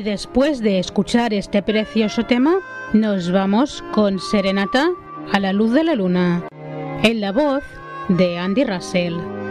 Y después de escuchar este precioso tema, nos vamos con Serenata a la luz de la luna, en la voz de Andy Russell.